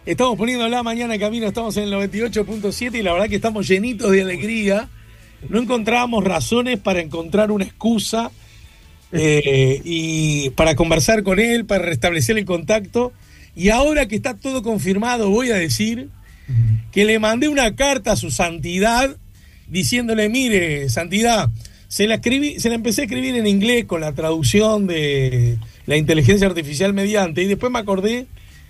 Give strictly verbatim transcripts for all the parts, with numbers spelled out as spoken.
Estamos poniendo la mañana en camino, estamos en el noventa y ocho punto siete y la verdad que estamos llenitos de alegría. No encontrábamos razones para encontrar una excusa eh, y para conversar con él, para restablecer el contacto. Y ahora que está todo confirmado, voy a decir que le mandé una carta a su santidad diciéndole, mire, santidad, se la escribí, se la empecé a escribir en inglés con la traducción de la inteligencia artificial mediante, y después me acordé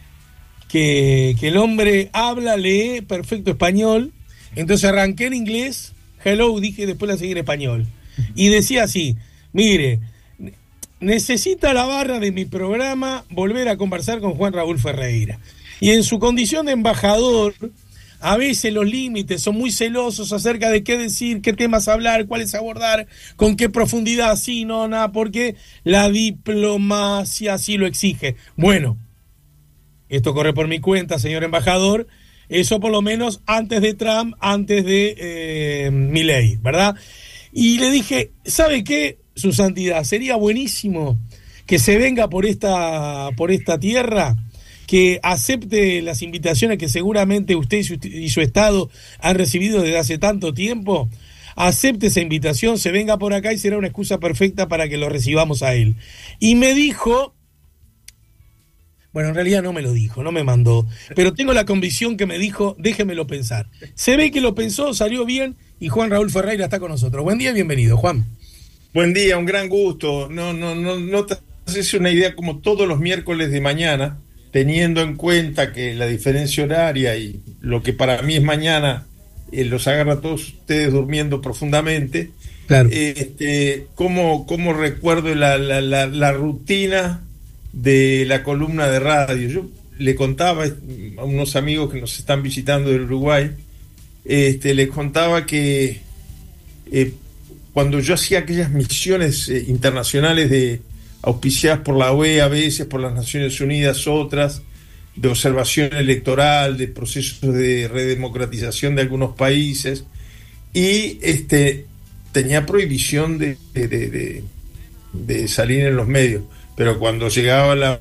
que, que el hombre habla, lee perfecto español, entonces arranqué en inglés, hello, dije, después la seguí en español. Y decía así, mire, necesita la barra de mi programa volver a conversar con Juan Raúl Ferreira. Y en su condición de embajador, a veces los límites son muy celosos acerca de qué decir, qué temas hablar, cuáles abordar, con qué profundidad, sí, no, nada, porque la diplomacia así lo exige. Bueno, esto corre por mi cuenta, señor embajador, eso por lo menos antes de Trump, antes de eh, Milei, ¿verdad? Y le dije, ¿sabe qué, su santidad? Sería buenísimo que se venga por esta, por esta tierra, que acepte las invitaciones que seguramente usted y su, y su estado han recibido desde hace tanto tiempo, acepte esa invitación, se venga por acá y será una excusa perfecta para que lo recibamos a él. Y me dijo, bueno, en realidad no me lo dijo, no me mandó, pero tengo la convicción que me dijo, déjemelo pensar. Se ve que lo pensó, salió bien y Juan Raúl Ferreira está con nosotros. Buen día y bienvenido, Juan. Buen día, un gran gusto. No, no, no, no te haces una idea como todos los miércoles de mañana, teniendo en cuenta que la diferencia horaria y lo que para mí es mañana eh, los agarra a todos ustedes durmiendo profundamente. Claro. Eh, este, cómo, cómo recuerdo la, la, la, la rutina de la columna de radio. Yo le contaba a unos amigos que nos están visitando del Uruguay, este, les contaba que eh, cuando yo hacía aquellas misiones eh, internacionales de auspiciadas por la O E A, a veces por las Naciones Unidas, otras de observación electoral, de procesos de redemocratización de algunos países, y este tenía prohibición de, de, de, de salir en los medios, pero cuando llegaba la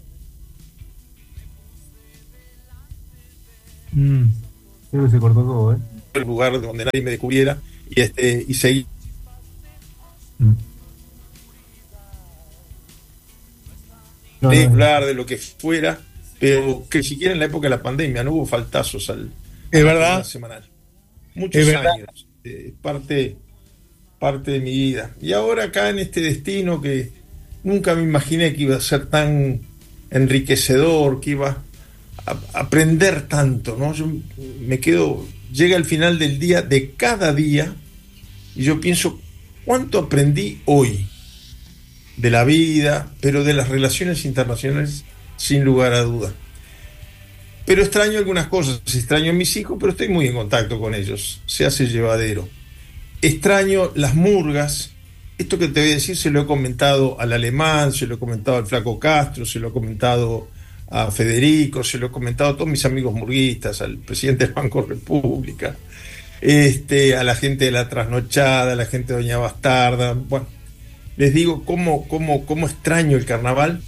mm. Creo que se cortó todo, ¿eh? el lugar donde nadie me descubriera y este y seguí mm. No, de no, hablar de lo que fuera, pero que siquiera en la época de la pandemia no hubo faltazos al es verdad semanal. Muchos es verdad. años, eh, parte parte de mi vida. Y ahora acá en este destino que nunca me imaginé que iba a ser tan enriquecedor, que iba a aprender tanto, ¿no? Yo me quedo, llega el final del día, de cada día, y yo pienso cuánto aprendí hoy de la vida, pero de las relaciones internacionales, sin lugar a duda. Pero extraño algunas cosas, extraño a mis hijos, pero estoy muy en contacto con ellos, se hace llevadero. Extraño las murgas, esto que te voy a decir se lo he comentado al Alemán, se lo he comentado al Flaco Castro, se lo he comentado a Federico, se lo he comentado a todos mis amigos murguistas, al presidente del Banco República, este, a la gente de la trasnochada, a la gente de Doña Bastarda. Bueno, les digo cómo, cómo, cómo extraño el carnaval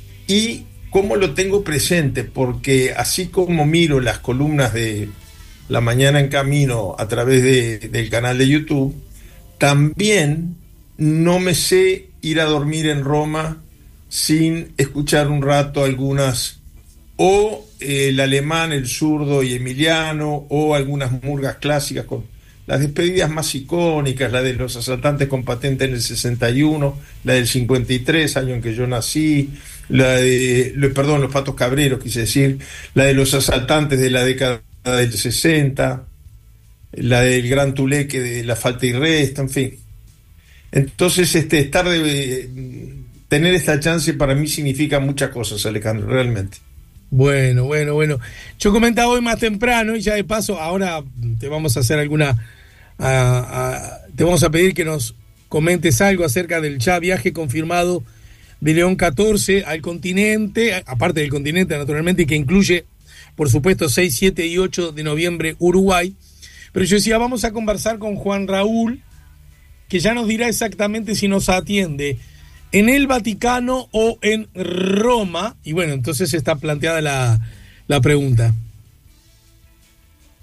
y cómo lo tengo presente, porque así como miro las columnas de La Mañana en Camino a través de, del canal de YouTube, también no me sé ir a dormir en Roma sin escuchar un rato algunas, o eh, el Alemán, el Zurdo y Emiliano, o algunas murgas clásicas con las despedidas más icónicas, la de los asaltantes con patente en el sesenta y uno, la del cincuenta y tres, año en que yo nací, la de, perdón, los Patos Cabreros, quise decir, la de los asaltantes de la década del sesenta, la del Gran Tuleque de La Falta y Resta, en fin. Entonces, este, estar de, tener esta chance para mí significa muchas cosas, Alejandro, realmente. Bueno, bueno, bueno. Yo comentaba hoy más temprano y ya de paso, ahora te vamos a hacer alguna, a, a, te vamos a pedir que nos comentes algo acerca del ya viaje confirmado de León catorce al continente, aparte del continente naturalmente, que incluye, por supuesto, seis, siete y ocho de noviembre Uruguay. Pero yo decía, vamos a conversar con Juan Raúl, que ya nos dirá exactamente si nos atiende en el Vaticano o en Roma. Y bueno, entonces está planteada la, la pregunta.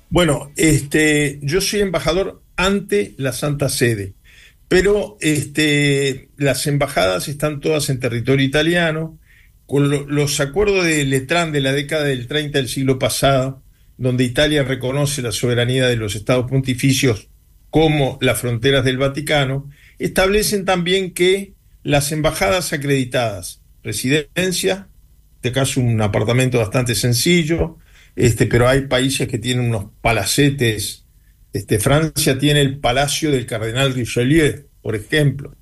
Bueno, este, yo soy embajador ante la Santa Sede, pero este, las embajadas están todas en territorio italiano, con lo- los acuerdos de Letrán de la década del treinta del siglo pasado, donde Italia reconoce la soberanía de los estados pontificios como las fronteras del Vaticano, establecen también que las embajadas acreditadas, residencia, en este caso un apartamento bastante sencillo, este, pero hay países que tienen unos palacetes. Este, Francia tiene el Palacio del Cardenal Richelieu, por ejemplo.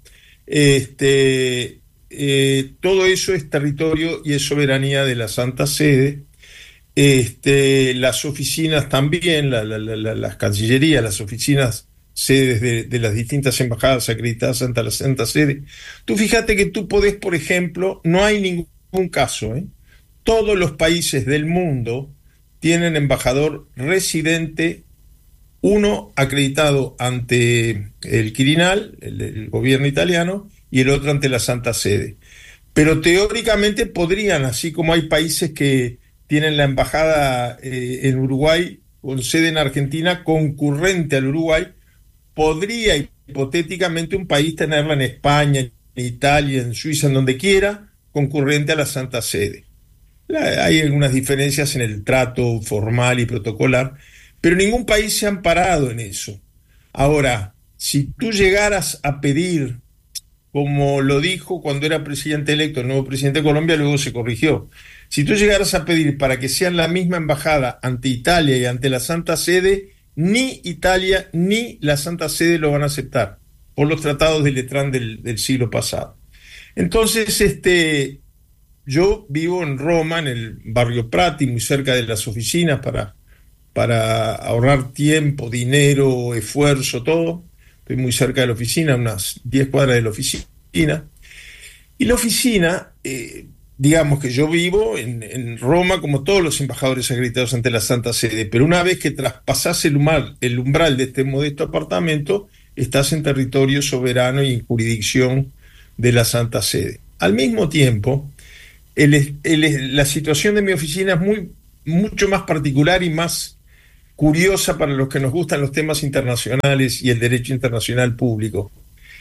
Este, eh, todo eso es territorio y es soberanía de la Santa Sede. Este, las oficinas también, la, la, la, las cancillerías, las oficinas sedes de, de las distintas embajadas acreditadas ante la Santa Sede. Tú fíjate que tú podés, por ejemplo, no hay ningún caso, ¿eh? Todos los países del mundo tienen embajador residente, uno acreditado ante el Quirinal, el, el gobierno italiano, y el otro ante la Santa Sede. Pero teóricamente podrían, así como hay países que tienen la embajada eh, en Uruguay con sede en Argentina concurrente al Uruguay, podría hipotéticamente un país tenerla en España, en Italia, en Suiza, en donde quiera, concurrente a la Santa Sede. La- hay algunas diferencias en el trato formal y protocolar, pero ningún país se ha amparado en eso. Ahora, si tú llegaras a pedir, como lo dijo cuando era presidente electo, el nuevo presidente de Colombia, luego se corrigió. Si tú llegaras a pedir para que sean la misma embajada ante Italia y ante la Santa Sede, ni Italia ni la Santa Sede lo van a aceptar por los tratados de Letrán del, del siglo pasado. Entonces, este, yo vivo en Roma, en el barrio Prati, muy cerca de las oficinas para, para ahorrar tiempo, dinero, esfuerzo, todo. Estoy muy cerca de la oficina, unas diez cuadras de la oficina. Y la oficina, eh, digamos que yo vivo en, en Roma como todos los embajadores acreditados ante la Santa Sede, pero una vez que traspasás el umbral, el umbral de este modesto apartamento, estás en territorio soberano y en jurisdicción de la Santa Sede. Al mismo tiempo, el, el, la situación de mi oficina es muy, mucho más particular y más curiosa para los que nos gustan los temas internacionales y el derecho internacional público.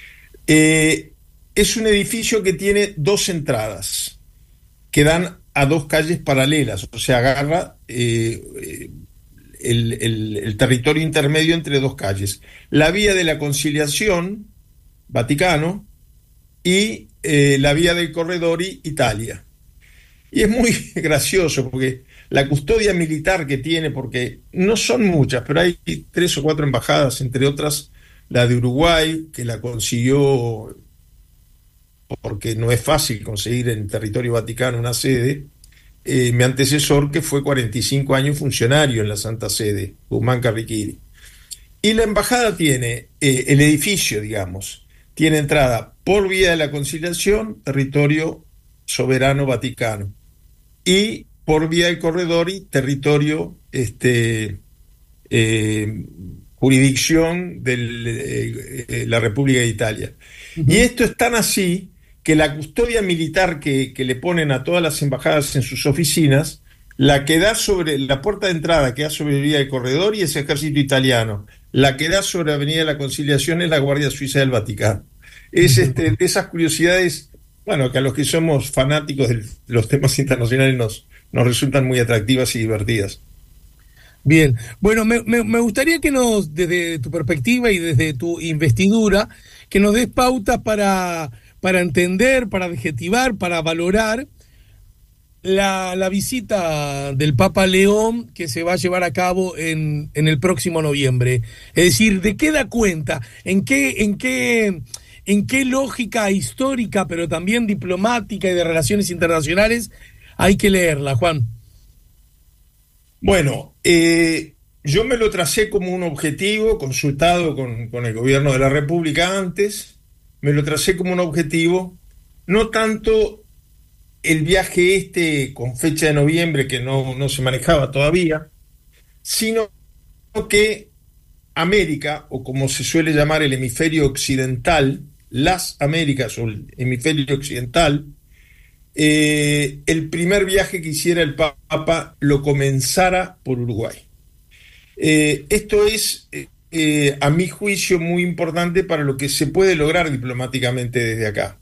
Eh, es un edificio que tiene dos entradas que dan a dos calles paralelas, o sea, agarra eh, el, el, el territorio intermedio entre dos calles. La vía de la Conciliación, Vaticano, y eh, la vía del Corredori, Italia. Y es muy gracioso porque la custodia militar que tiene, porque no son muchas, pero hay tres o cuatro embajadas, entre otras la de Uruguay, que la consiguió porque no es fácil conseguir en territorio vaticano una sede. Eh, mi antecesor, que fue cuarenta y cinco años funcionario en la Santa Sede, Guzmán Carriquiri. Y la embajada tiene, eh, el edificio, digamos, tiene entrada por vía de la Conciliación, territorio soberano vaticano, y por vía del Corredori, territorio, este, eh, jurisdicción de eh, eh, la República de Italia. Uh-huh. Y esto es tan así que la custodia militar que, que le ponen a todas las embajadas en sus oficinas, la que da sobre la puerta de entrada, que da sobre vía del Corredori, es ejército italiano. La que da sobre Avenida de la Conciliación es la Guardia Suiza del Vaticano. Es este, de esas curiosidades, bueno, que a los que somos fanáticos de los temas internacionales nos, nos resultan muy atractivas y divertidas. Bien, bueno, me, me, me gustaría que nos, desde tu perspectiva y desde tu investidura, que nos des pautas para, para entender, para adjetivar, para valorar la, la visita del Papa León que se va a llevar a cabo en, en el próximo noviembre. Es decir, ¿de qué da cuenta? ¿En qué, en qué, en qué lógica histórica, pero también diplomática y de relaciones internacionales hay que leerla, Juan? Bueno, eh, yo me lo tracé como un objetivo, consultado con, con el gobierno de la República antes, me lo tracé como un objetivo, no tanto el viaje este con fecha de noviembre, que no, no se manejaba todavía, sino que América, o como se suele llamar el hemisferio occidental, las Américas o el hemisferio occidental, Eh, el primer viaje que hiciera el Papa lo comenzara por Uruguay. Eh, esto es, eh, eh, a mi juicio, muy importante para lo que se puede lograr diplomáticamente desde acá.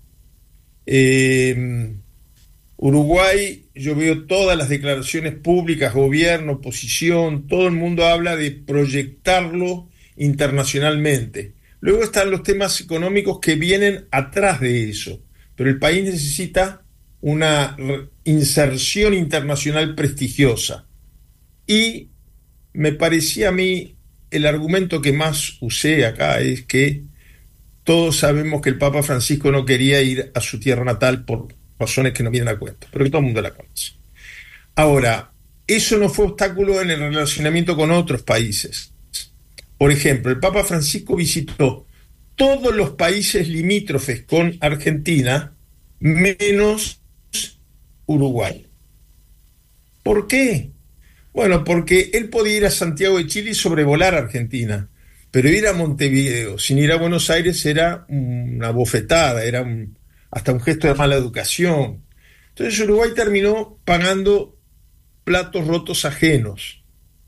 Eh, Uruguay, yo veo todas las declaraciones públicas, gobierno, oposición, todo el mundo habla de proyectarlo internacionalmente. Luego están los temas económicos que vienen atrás de eso, pero el país necesita una inserción internacional prestigiosa. Y me parecía a mí, el argumento que más usé acá es que todos sabemos que el Papa Francisco no quería ir a su tierra natal por razones que no vienen a cuento, pero que todo el mundo la conoce. Ahora, eso no fue obstáculo en el relacionamiento con otros países. Por ejemplo, el Papa Francisco visitó todos los países limítrofes con Argentina, menos Uruguay. ¿Por qué? Bueno, porque él podía ir a Santiago de Chile y sobrevolar Argentina, pero ir a Montevideo sin ir a Buenos Aires era una bofetada, era un, hasta un gesto de mala educación. Entonces Uruguay terminó pagando platos rotos ajenos.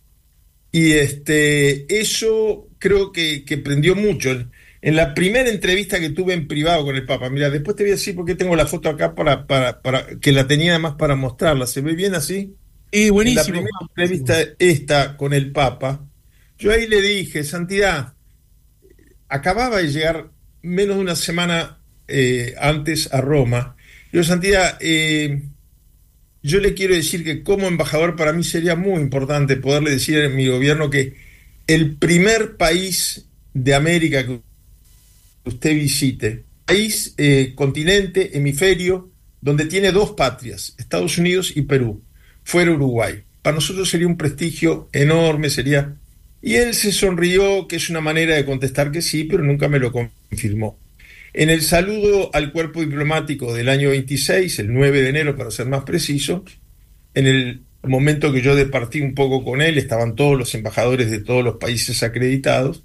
Y este, eso creo que, que prendió mucho. En, en la primera entrevista que tuve en privado con el Papa, mira, después te voy a decir por qué tengo la foto acá, para, para, para que la tenía además para mostrarla. ¿Se ve bien así? Y buenísimo. En la primera entrevista esta con el Papa, yo ahí le dije: Santidad, acababa de llegar menos de una semana eh, antes a Roma. Yo, Santidad, eh, yo le quiero decir que como embajador para mí sería muy importante poderle decir a mi gobierno que el primer país de América que usted visite, país, eh, continente, hemisferio, donde tiene dos patrias, Estados Unidos y Perú, fuera Uruguay. Para nosotros sería un prestigio enorme, sería... Y él se sonrió, que es una manera de contestar que sí, pero nunca me lo confirmó. En el saludo al cuerpo diplomático del año veintiséis, el nueve de enero para ser más preciso, en el momento que yo departí un poco con él, estaban todos los embajadores de todos los países acreditados,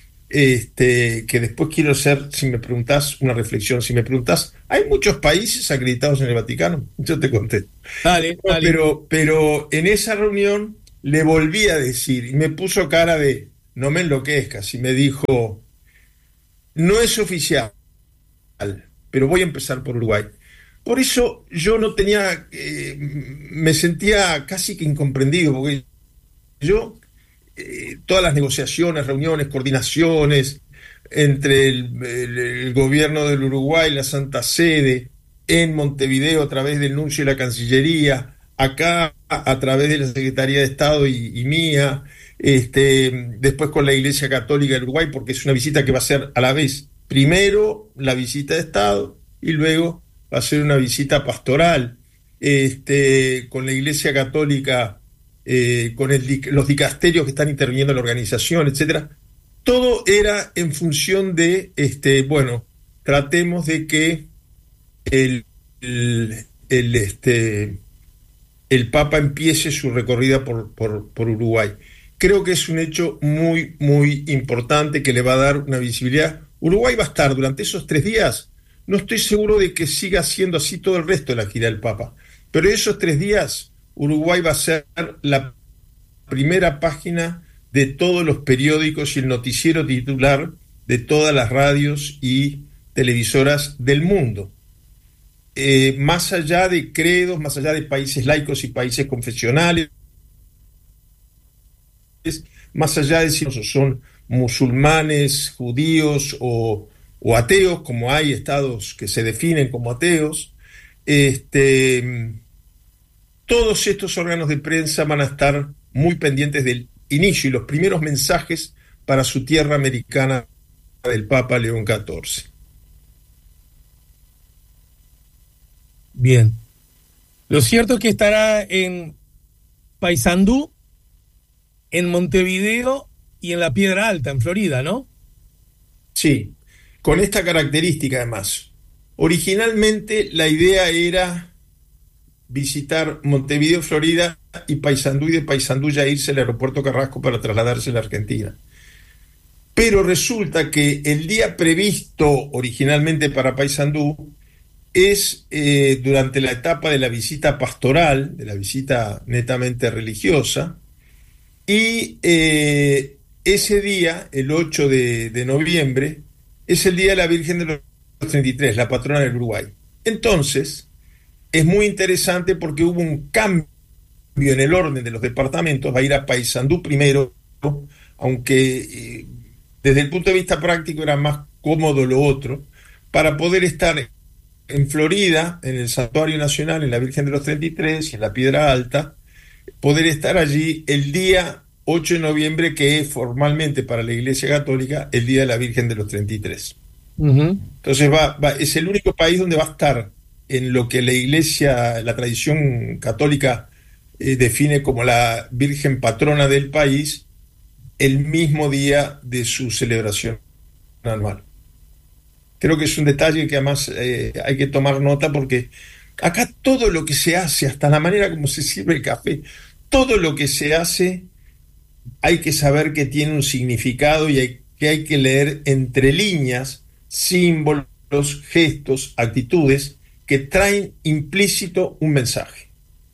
este, que después quiero hacer, si me preguntás, una reflexión. Si me preguntás, ¿hay muchos países acreditados en el Vaticano? Yo te contesto. Dale, dale. Pero, pero en esa reunión le volví a decir, y me puso cara de, no me enloquezcas, y me dijo, no es oficial, pero voy a empezar por Uruguay. Por eso yo no tenía, eh, me sentía casi que incomprendido, porque yo, eh, todas las negociaciones, reuniones, coordinaciones entre el, el, el gobierno del Uruguay, la Santa Sede, en Montevideo a través del nuncio y la Cancillería, acá a través de la Secretaría de Estado y, y mía, este, después con la Iglesia Católica del Uruguay, porque es una visita que va a ser a la vez, primero la visita de Estado y luego va a ser una visita pastoral, este, con la Iglesia Católica, eh, con el, los dicasterios que están interviniendo en la organización, etcétera. Todo era en función de, este, bueno, tratemos de que el, el, el este el Papa empiece su recorrida por, por, por Uruguay. Creo que es un hecho muy, muy importante que le va a dar una visibilidad. Uruguay va a estar durante esos tres días. No estoy seguro de que siga siendo así todo el resto de la gira del Papa, pero esos tres días Uruguay va a ser la primera página de todos los periódicos y el noticiero titular de todas las radios y televisoras del mundo. Eh, más allá de credos, más allá de países laicos y países confesionales, más allá de si son musulmanes, judíos o, o ateos, como hay estados que se definen como ateos, este, todos estos órganos de prensa van a estar muy pendientes del inicio y los primeros mensajes para su tierra americana del Papa León catorce. Bien. Lo cierto es que estará en Paysandú, en Montevideo y en la Piedra Alta, en Florida, ¿no? Sí, con esta característica además. Originalmente la idea era visitar Montevideo, Florida y Paysandú, y de Paysandú ya irse al aeropuerto Carrasco para trasladarse a la Argentina. Pero resulta que el día previsto originalmente para Paysandú es eh, durante la etapa de la visita pastoral, de la visita netamente religiosa, Y eh, ese día, el ocho de, de noviembre, es el Día de la Virgen de los treinta y tres, la patrona del Uruguay. Entonces, es muy interesante porque hubo un cambio en el orden de los departamentos. Va a ir a Paysandú primero, aunque eh, desde el punto de vista práctico era más cómodo lo otro, para poder estar en Florida, en el Santuario Nacional, en la Virgen de los treinta y tres y en la Piedra Alta, poder estar allí el día ocho de noviembre, que es formalmente para la Iglesia Católica el Día de la Virgen de los treinta y tres. Ujú. Entonces va, va, es el único país donde va a estar en lo que la Iglesia, la tradición católica eh, define como la Virgen patrona del país, el mismo día de su celebración anual. Creo que es un detalle que además eh, hay que tomar nota, porque acá todo lo que se hace, hasta la manera como se sirve el café, todo lo que se hace hay que saber que tiene un significado y hay, que hay que leer entre líneas símbolos, gestos, actitudes que traen implícito un mensaje.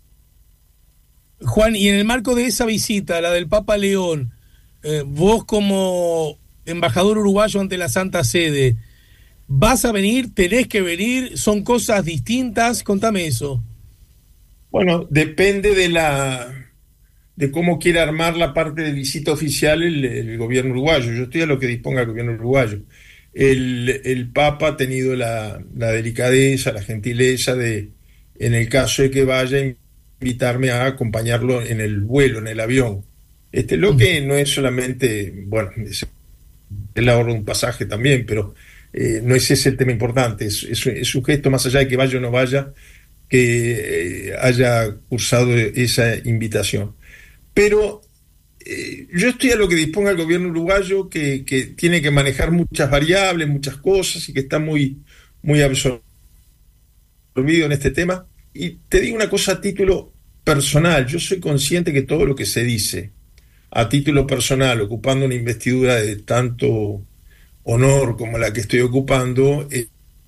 Juan, y en el marco de esa visita, la del Papa León, eh, vos como embajador uruguayo ante la Santa Sede, ¿vas a venir? ¿Tenés que venir? ¿Son cosas distintas? Contame eso. Bueno, depende de la de cómo quiere armar la parte de visita oficial el, el gobierno uruguayo. Yo estoy a lo que disponga el gobierno uruguayo. El, el Papa ha tenido la, la delicadeza, la gentileza de, en el caso de que vaya, invitarme a acompañarlo en el vuelo, en el avión. Este, lo que no es solamente, bueno, es el ahorro de un pasaje también, pero eh, no es ese el tema importante. Es, es, es un gesto, más allá de que vaya o no vaya, que eh, haya cursado esa invitación. Pero eh, yo estoy a lo que disponga el gobierno uruguayo, que, que tiene que manejar muchas variables, muchas cosas, y que está muy, muy absorbido en este tema. Y te digo una cosa a título personal: yo soy consciente que todo lo que se dice a título personal, ocupando una investidura de tanto honor como la que estoy ocupando, eh,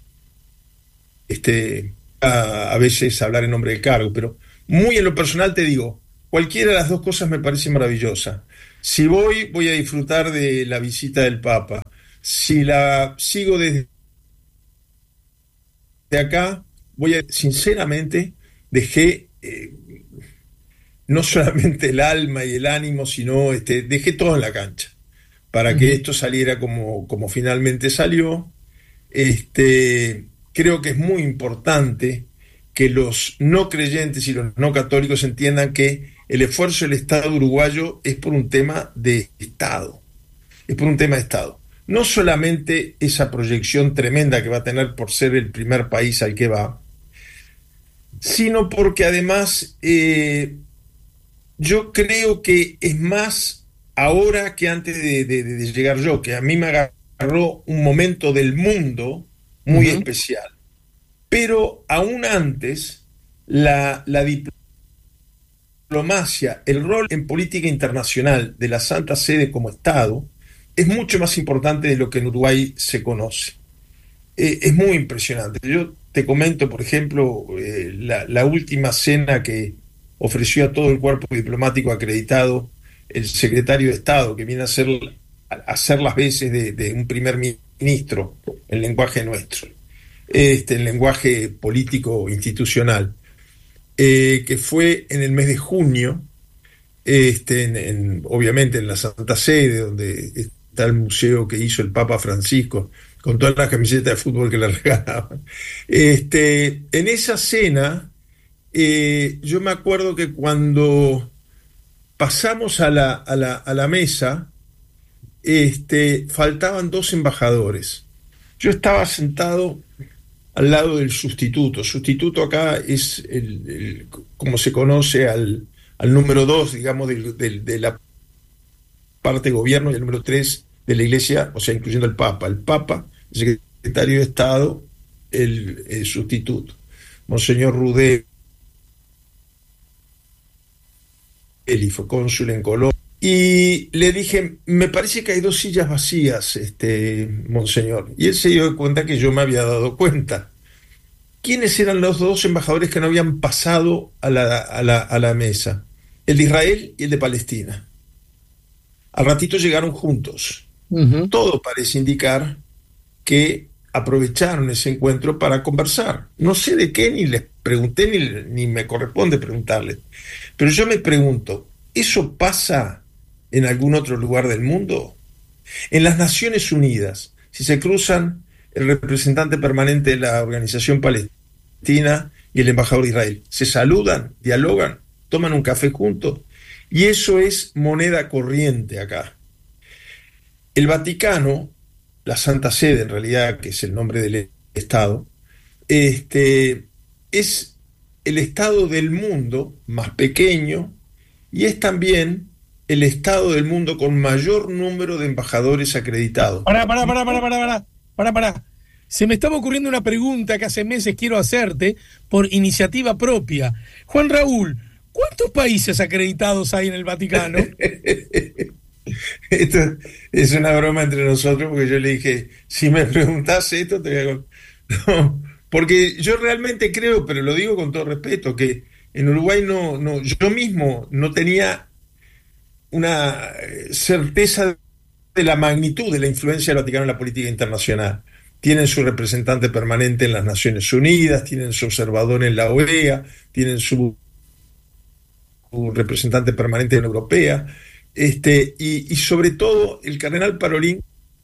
este, a, a veces hablar en nombre del cargo, pero muy en lo personal te digo, cualquiera de las dos cosas me parece maravillosa. Si voy, voy a disfrutar de la visita del Papa. Si la sigo desde acá, voy a, sinceramente, dejé eh, no solamente el alma y el ánimo, sino este, dejé todo en la cancha para que esto saliera como, como finalmente salió. Este, creo que es muy importante que los no creyentes y los no católicos entiendan que el esfuerzo del Estado uruguayo es por un tema de Estado, es por un tema de Estado. No solamente esa proyección tremenda que va a tener por ser el primer país al que va, sino porque además eh, yo creo que es más ahora que antes de, de, de llegar yo, que a mí me agarró un momento del mundo muy uh-huh. especial. Pero aún antes, la, la diplomacia, el rol en política internacional de la Santa Sede como Estado es mucho más importante de lo que en Uruguay se conoce. Eh, es muy impresionante. Yo te comento, por ejemplo, eh, la, la última cena que ofreció a todo el cuerpo diplomático acreditado el secretario de Estado, que viene a hacer, a hacer las veces de, de un primer ministro en lenguaje nuestro, este, en lenguaje político institucional, eh, que fue en el mes de junio, este, en, en, obviamente en la Santa Sede, donde está el museo que hizo el Papa Francisco, con todas las camisetas de fútbol que le regalaban. Este, en esa cena, eh, yo me acuerdo que cuando pasamos a la, a la, a la mesa, este, faltaban dos embajadores. Yo estaba sentado al lado del sustituto. Sustituto acá es, el, el, como se conoce al, al número dos, digamos, de, de, de la parte de gobierno, y el número tres de la Iglesia, o sea, incluyendo el Papa. El Papa, el secretario de Estado, el, el sustituto. Monseñor Rudé, él fue cónsul en Colombia. Y le dije, me parece que hay dos sillas vacías, este, monseñor. Y él se dio cuenta que yo me había dado cuenta. ¿Quiénes eran los dos embajadores que no habían pasado a la, a la, a la mesa? El de Israel y el de Palestina. Al ratito llegaron juntos. Ujú. Todo parece indicar que aprovecharon ese encuentro para conversar. No sé de qué, ni les pregunté, ni, ni me corresponde preguntarles. Pero yo me pregunto, ¿eso pasa en algún otro lugar del mundo? En las Naciones Unidas, si se cruzan el representante permanente de la Organización Palestina y el embajador de Israel, se saludan, dialogan, toman un café juntos, y eso es moneda corriente acá. El Vaticano, la Santa Sede en realidad, que es el nombre del Estado, este, es el Estado del mundo más pequeño y es también el Estado del mundo con mayor número de embajadores acreditados. Pará, pará, pará, pará, pará, pará, pará, pará. Se me estaba ocurriendo una pregunta que hace meses quiero hacerte por iniciativa propia. Juan Raúl, ¿cuántos países acreditados hay en el Vaticano? Esto es una broma entre nosotros porque yo le dije, si me preguntás esto, te voy a... con- No, porque yo realmente creo, pero lo digo con todo respeto, que en Uruguay no, no, yo mismo no tenía una eh, certeza de la magnitud de la influencia del Vaticano en la política internacional. Tienen su representante permanente en las Naciones Unidas, tienen su observador en la O E A, tienen su, su representante permanente en la Europea, este, y, y sobre todo el cardenal Parolín,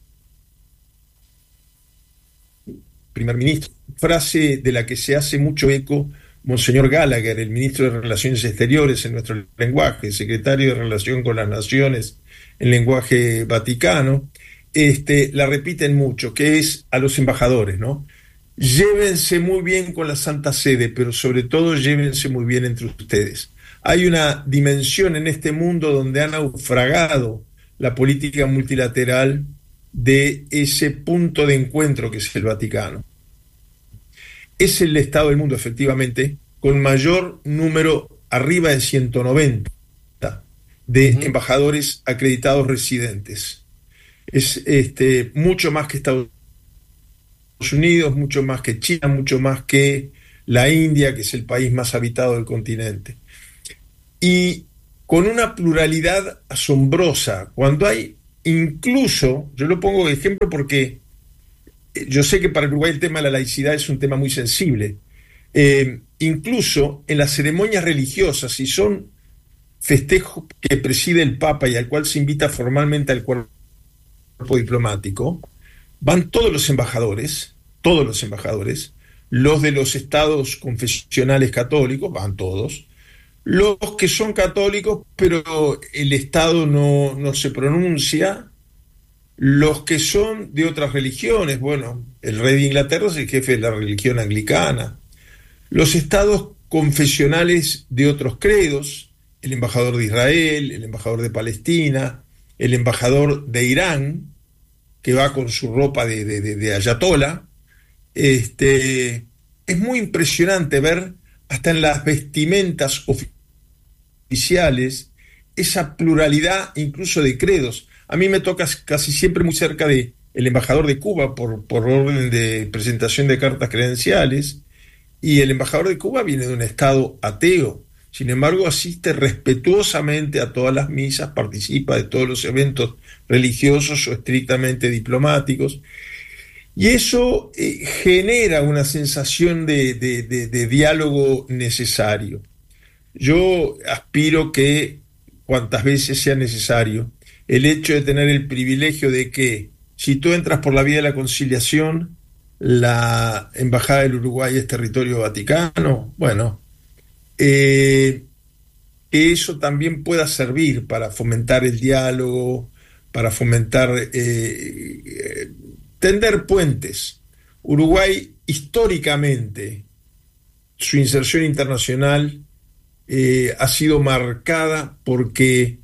primer ministro, frase de la que se hace mucho eco Monseñor Gallagher, el ministro de Relaciones Exteriores en nuestro lenguaje, secretario de Relación con las Naciones en lenguaje vaticano, este, la repiten mucho, que es a los embajadores, ¿no? Llévense muy bien con la Santa Sede, pero sobre todo llévense muy bien entre ustedes. Hay una dimensión en este mundo donde ha naufragado la política multilateral de ese punto de encuentro que es el Vaticano. Es el Estado del mundo, efectivamente, con mayor número, arriba de ciento noventa, de uh-huh. embajadores acreditados residentes. Es este, mucho más que Estados Unidos, mucho más que China, mucho más que la India, que es el país más habitado del continente. Y con una pluralidad asombrosa, cuando hay incluso, yo lo pongo de ejemplo porque yo sé que para Uruguay el tema de la laicidad es un tema muy sensible, eh, incluso en las ceremonias religiosas, si son festejos que preside el Papa y al cual se invita formalmente al cuerpo diplomático, van todos los embajadores, todos los embajadores, los de los estados confesionales católicos, van todos, los que son católicos pero el Estado no, no se pronuncia, los que son de otras religiones, bueno, el rey de Inglaterra es el jefe de la religión anglicana, los estados confesionales de otros credos, el embajador de Israel, el embajador de Palestina, el embajador de Irán, que va con su ropa de, de, de, de ayatollah. Este, es muy impresionante ver hasta en las vestimentas oficiales esa pluralidad incluso de credos. A mí me toca casi siempre muy cerca de el embajador de Cuba por, por orden de presentación de cartas credenciales, y el embajador de Cuba viene de un estado ateo. Sin embargo, asiste respetuosamente a todas las misas, participa de todos los eventos religiosos o estrictamente diplomáticos, y eso eh, genera una sensación de, de, de, de diálogo necesario. Yo aspiro que cuantas veces sea necesario, el hecho de tener el privilegio de que si tú entras por la vía de la conciliación, la Embajada del Uruguay es territorio vaticano, bueno, eh, que eso también pueda servir para fomentar el diálogo, para fomentar, eh, eh, tender puentes. Uruguay, históricamente, su inserción internacional eh, ha sido marcada porque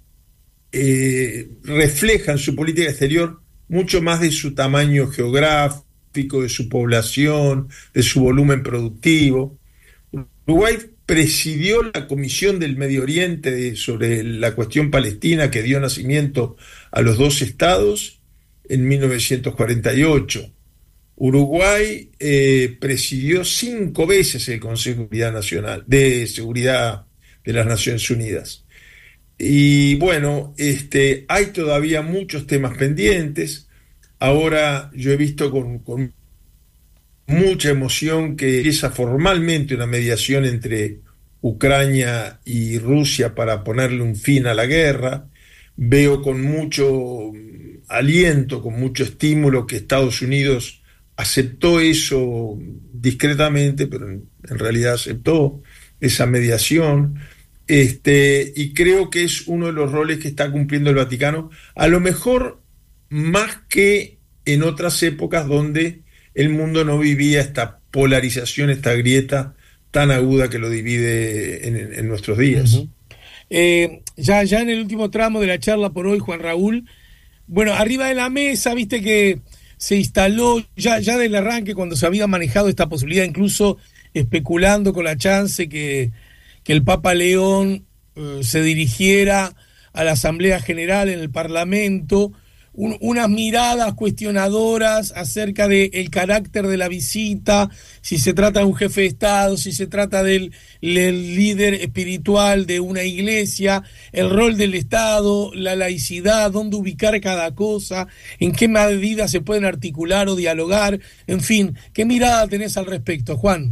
eh, refleja en su política exterior mucho más de su tamaño geográfico, de su población, de su volumen productivo. Uruguay presidió la Comisión del Medio Oriente de, sobre la cuestión palestina, que dio nacimiento a los dos estados en mil novecientos cuarenta y ocho. Uruguay eh, presidió cinco veces el Consejo de Seguridad Nacional, de Seguridad de las Naciones Unidas. Y bueno, este, hay todavía muchos temas pendientes. Ahora yo he visto con, con mucha emoción que empieza formalmente una mediación entre Ucrania y Rusia para ponerle un fin a la guerra. Veo con mucho aliento, con mucho estímulo que Estados Unidos aceptó eso discretamente, pero en, en realidad aceptó esa mediación. Este, y creo que es uno de los roles que está cumpliendo el Vaticano, a lo mejor más que en otras épocas donde el mundo no vivía esta polarización, esta grieta tan aguda que lo divide en, en nuestros días. Uh-huh. eh, ya, ya en el último tramo de la charla por hoy, Juan Raúl, bueno, arriba de la mesa, viste que se instaló ya, ya del arranque, cuando se había manejado esta posibilidad, incluso especulando con la chance que, que el Papa León eh, se dirigiera a la Asamblea General en el Parlamento, un, unas miradas cuestionadoras acerca del carácter de la visita, si se trata de un jefe de Estado, si se trata del, del líder espiritual de una iglesia, el rol del Estado, la laicidad, dónde ubicar cada cosa, en qué medida se pueden articular o dialogar, en fin, ¿qué mirada tenés al respecto, Juan?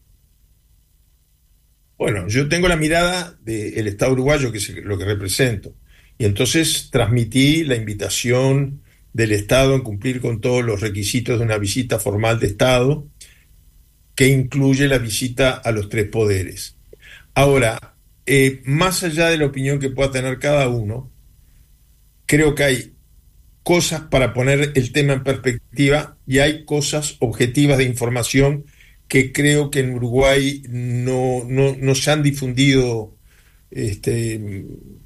Bueno, yo tengo la mirada del Estado uruguayo, que es lo que represento. Y entonces transmití la invitación del Estado en cumplir con todos los requisitos de una visita formal de Estado, que incluye la visita a los tres poderes. Ahora, eh, más allá de la opinión que pueda tener cada uno, creo que hay cosas para poner el tema en perspectiva y hay cosas objetivas de información que creo que en Uruguay no, no, no se han difundido. Este,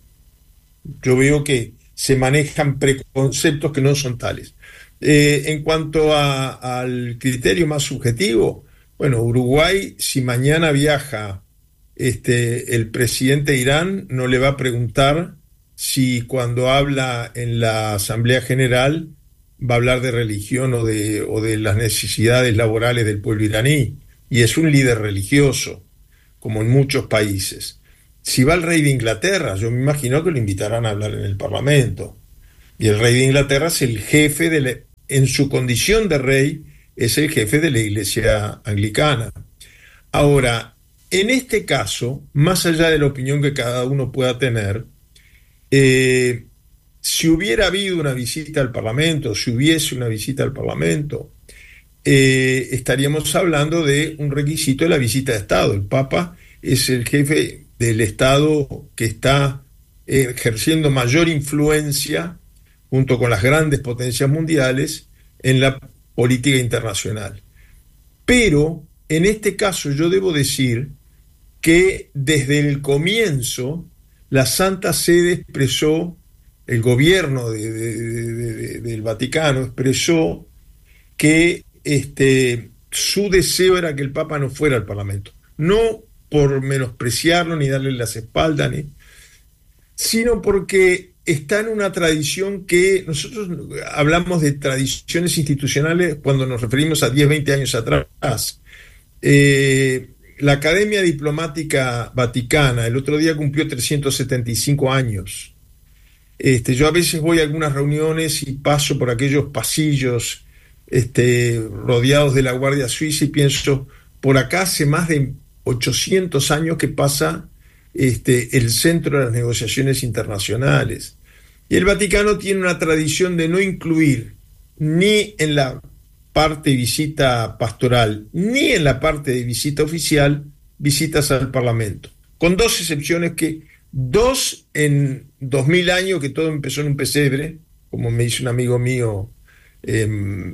yo veo que se manejan preconceptos que no son tales. Eh, en cuanto a, al criterio más subjetivo, bueno, Uruguay, si mañana viaja este, el presidente de Irán, no le va a preguntar si cuando habla en la Asamblea General va a hablar de religión o de, o de las necesidades laborales del pueblo iraní. Y es un líder religioso, como en muchos países. Si va el rey de Inglaterra, yo me imagino que lo invitarán a hablar en el Parlamento. Y el rey de Inglaterra es el jefe de la, en su condición de rey, es el jefe de la Iglesia anglicana. Ahora, en este caso, más allá de la opinión que cada uno pueda tener, eh, si hubiera habido una visita al Parlamento, si hubiese una visita al Parlamento, eh, estaríamos hablando de un requisito de la visita de Estado. El Papa es el jefe del Estado que está ejerciendo mayor influencia junto con las grandes potencias mundiales en la política internacional. Pero en este caso yo debo decir que desde el comienzo la Santa Sede expresó, el gobierno de, de, de, de, del Vaticano expresó que este, su deseo era que el Papa no fuera al Parlamento. No por menospreciarlo ni darle las espaldas, ni, sino porque está en una tradición que nosotros hablamos de tradiciones institucionales cuando nos referimos a diez, veinte años atrás. Eh, la Academia Diplomática Vaticana el otro día cumplió trescientos setenta y cinco años. Este, yo a veces voy a algunas reuniones y paso por aquellos pasillos este, rodeados de la Guardia Suiza y pienso, por acá hace más de ochocientos años que pasa este, el centro de las negociaciones internacionales. Y el Vaticano tiene una tradición de no incluir ni en la parte de visita pastoral ni en la parte de visita oficial visitas al Parlamento, con dos excepciones, que dos en dos mil años, que todo empezó en un pesebre, como me dice un amigo mío eh,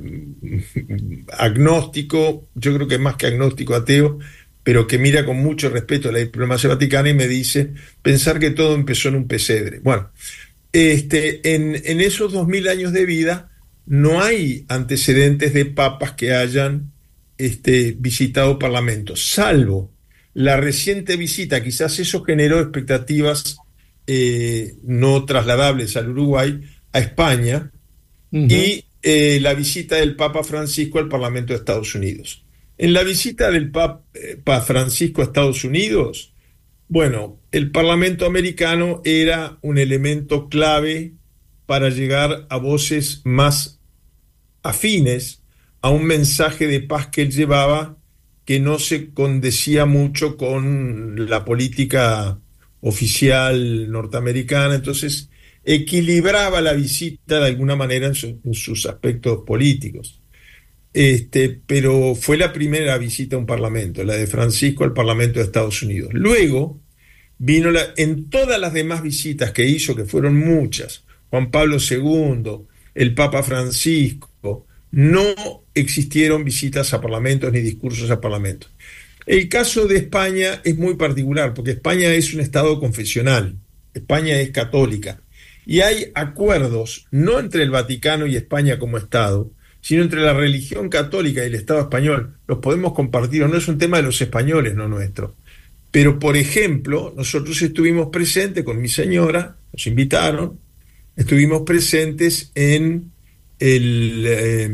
agnóstico, yo creo que más que agnóstico, ateo, pero que mira con mucho respeto a la diplomacia vaticana y me dice pensar que todo empezó en un pesebre. Bueno, este, en, en esos dos mil años de vida no hay antecedentes de papas que hayan este, visitado parlamentos, salvo la reciente visita. Quizás eso generó expectativas eh, no trasladables al Uruguay, a España, uh-huh. y eh, la visita del Papa Francisco al Parlamento de Estados Unidos. En la visita del Papa Francisco a Estados Unidos Bueno, el Parlamento americano era un elemento clave para llegar a voces más afines a un mensaje de paz que él llevaba, que no se condecía mucho con la política oficial norteamericana. Entonces equilibraba la visita de alguna manera en, su, en sus aspectos políticos. Este, pero fue la primera visita a un parlamento, la de Francisco al Parlamento de Estados Unidos. Luego vino la, en todas las demás visitas que hizo, que fueron muchas, Juan Pablo segundo, el Papa Francisco, no existieron visitas a parlamentos ni discursos a parlamentos. El caso de España es muy particular, porque España es un estado confesional, España es católica, y hay acuerdos, no entre el Vaticano y España como estado, sino entre la religión católica y el Estado español. Los podemos compartir, o no es un tema de los españoles, no nuestro. Pero, por ejemplo, nosotros estuvimos presentes con mi señora, nos invitaron, estuvimos presentes en el, eh,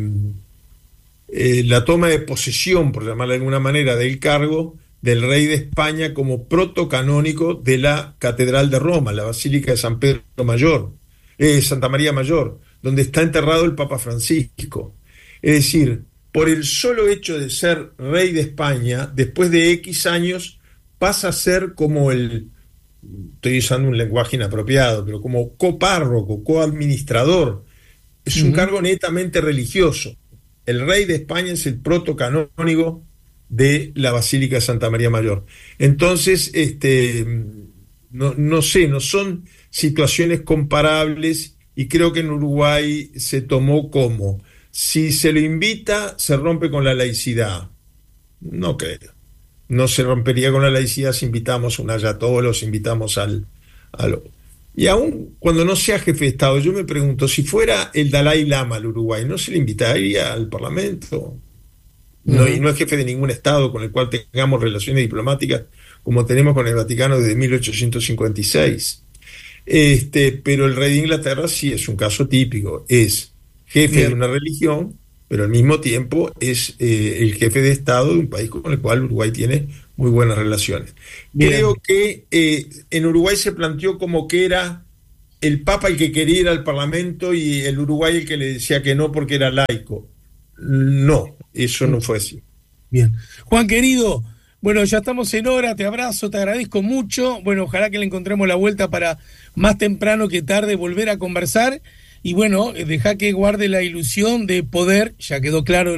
eh, la toma de posesión, por llamarla de alguna manera, del cargo del rey de España como protocanónico de la Catedral de Roma, la Basílica de San Pedro Mayor, eh, Santa María Mayor, donde está enterrado el Papa Francisco. Es decir, por el solo hecho de ser rey de España, después de X años, pasa a ser como el, estoy usando un lenguaje inapropiado, pero como copárroco, coadministrador. Es un uh-huh. cargo netamente religioso. El rey de España es el protocanónigo de la Basílica de Santa María Mayor. Entonces, este, no, no sé, no son situaciones comparables, y creo que en Uruguay se tomó como, si se lo invita, se rompe con la laicidad. No creo. No se rompería con la laicidad si invitamos a un ayatollah, si invitamos al, al... Y aún cuando no sea jefe de Estado, yo me pregunto, si fuera el Dalai Lama al Uruguay, ¿no se le invitaría al Parlamento? No, y no es jefe de ningún Estado con el cual tengamos relaciones diplomáticas como tenemos con el Vaticano desde mil ochocientos cincuenta y seis. Este, pero el rey de Inglaterra sí es un caso típico, es jefe Bien. de una religión, pero al mismo tiempo es eh, el jefe de Estado de un país con el cual Uruguay tiene muy buenas relaciones. Bien. Creo que eh, en Uruguay se planteó como que era el Papa el que quería ir al Parlamento y el Uruguay el que le decía que no porque era laico. No, eso no fue así. Bien. Juan, querido, bueno, ya estamos en hora, te abrazo, te agradezco mucho. Bueno, ojalá que le encontremos la vuelta para más temprano que tarde volver a conversar. Y bueno, deja que guarde la ilusión de poder, ya quedó claro